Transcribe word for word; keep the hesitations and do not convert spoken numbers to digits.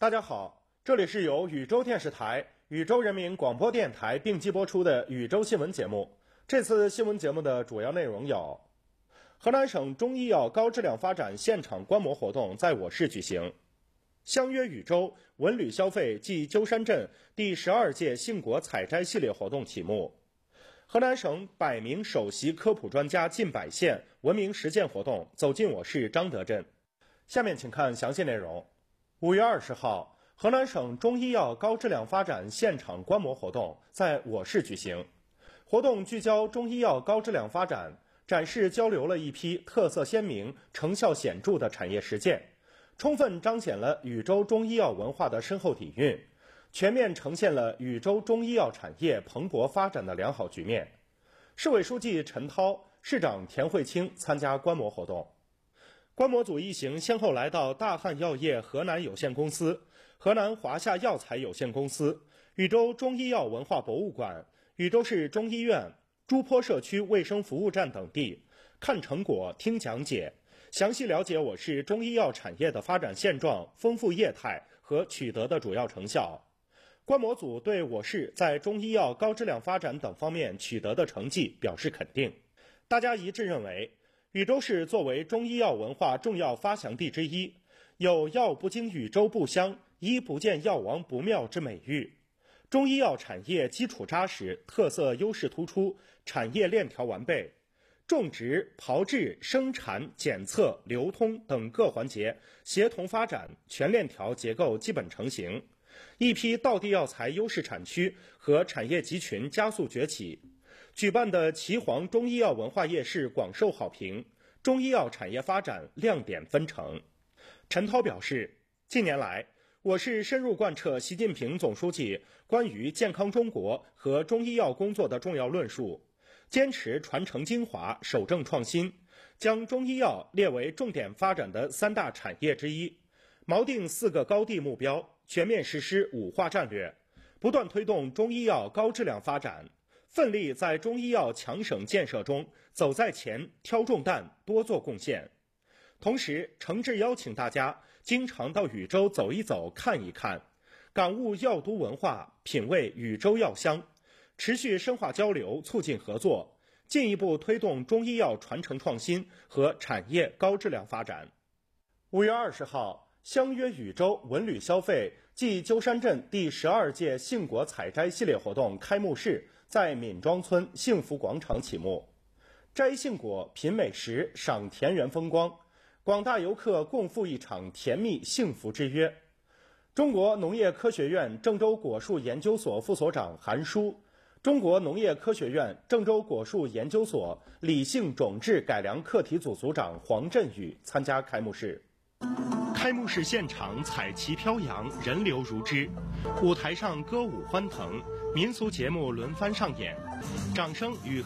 大家好，这里是由禹州电视台、禹州人民广播电台并机播出的禹州新闻节目。这次新闻节目的主要内容有：河南省中医药高质量发展现场观摩活动在我市举行；相约禹州文旅消费暨鸠山镇第十二届杏果采摘系列活动启幕；河南省百名首席科普专家进百县文明实践活动走进我市张德镇。下面请看详细内容。五月二十号，河南省中医药高质量发展现场观摩活动在我市举行。活动聚焦中医药高质量发展，展示交流了一批特色鲜明、成效显著的产业实践，充分彰显了禹州中医药文化的深厚底蕴，全面呈现了禹州中医药产业蓬勃发展的良好局面。市委书记陈涛、市长田慧清参加观摩活动。观摩组一行先后来到大汉药业河南有限公司、河南华夏药材有限公司、禹州中医药文化博物馆、禹州市中医院、朱坡社区卫生服务站等地，看成果、听讲解，详细了解我市中医药产业的发展现状、丰富业态和取得的主要成效。观摩组对我市在中医药高质量发展等方面取得的成绩表示肯定。大家一致认为，禹州市作为中医药文化重要发祥地之一，有药不经禹州不香，医不见药王不妙之美誉。中医药产业基础扎实，特色优势突出，产业链条完备，种植、炮制、生产、检测、流通等各环节协同发展，全链条结构基本成型，一批道地药材优势产区和产业集群加速崛起。举办的岐黄中医药文化夜市广受好评，中医药产业发展亮点纷呈。陈涛表示，近年来，我市深入贯彻习近平总书记关于健康中国和中医药工作的重要论述，坚持传承精华、守正创新，将中医药列为重点发展的三大产业之一，锚定四个高地目标，全面实施五化战略，不断推动中医药高质量发展，奋力在中医药强省建设中走在前、挑重担、多做贡献。同时，诚挚邀请大家经常到禹州走一走、看一看，感悟药都文化，品味禹州药香，持续深化交流，促进合作，进一步推动中医药传承创新和产业高质量发展。五月二十号，相约禹州文旅消费暨鸠山镇第十二届杏果采摘系列活动开幕式在闵庄村幸福广场启幕。摘杏果、品美食、赏田园风光，广大游客共赴一场甜蜜幸福之约。中国农业科学院郑州果树研究所副所长韩舒，中国农业科学院郑州果树研究所理性种质改良课题组组长黄振宇参加开幕式。开幕式现场彩旗飘扬，人流如织，舞台上歌舞欢腾，民俗节目轮番上演，掌声与